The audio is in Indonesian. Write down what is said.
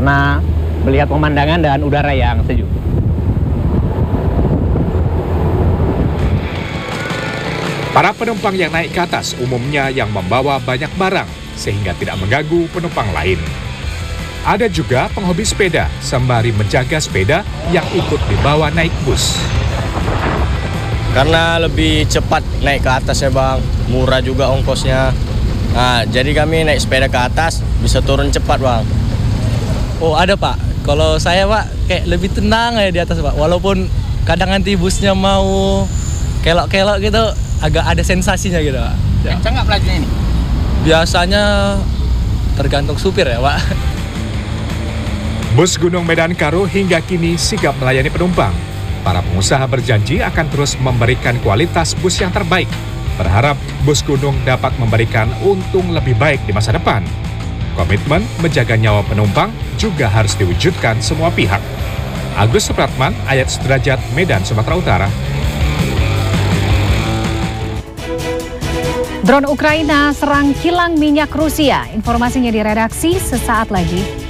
karena melihat pemandangan dan udara yang sejuk. Para penumpang yang naik ke atas umumnya yang membawa banyak barang, sehingga tidak mengganggu penumpang lain. Ada juga penghobi sepeda, sembari menjaga sepeda yang ikut dibawa naik bus. Karena lebih cepat naik ke atas ya bang, murah juga ongkosnya. Nah, jadi kami naik sepeda ke atas, bisa turun cepat bang. Oh ada pak, kalau saya pak kayak lebih tenang ya di atas pak. Walaupun kadang nanti busnya mau kelok-kelok gitu, agak ada sensasinya gitu pak. Ya. Kencang nggak pelajunya ini? Biasanya tergantung supir ya pak. Bus Gunung Medan Karo hingga kini sigap melayani penumpang. Para pengusaha berjanji akan terus memberikan kualitas bus yang terbaik. Berharap bus Gunung dapat memberikan untung lebih baik di masa depan. Komitmen menjaga nyawa penumpang juga harus diwujudkan semua pihak. Agus Supratman, Ayat Sudrajat, Medan, Sumatera Utara. Drone Ukraina serang kilang minyak Rusia. Informasinya di redaksi sesaat lagi.